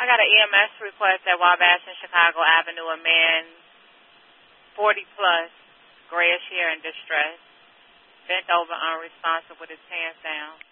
I got an EMS request at Wabash and Chicago Avenue. A man, 40 plus, grayish hair in distress, bent over unresponsive with his pants down.